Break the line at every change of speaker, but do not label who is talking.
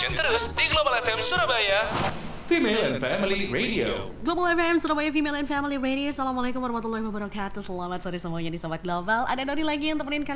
tune terus di Global FM Surabaya, Female and Family Radio.
Global FM Surabaya Female and Family Radio. Assalamualaikum warahmatullahi wabarakatuh. Selamat sore semuanya di Sobat Global. Ada Dodi lagi yang temenin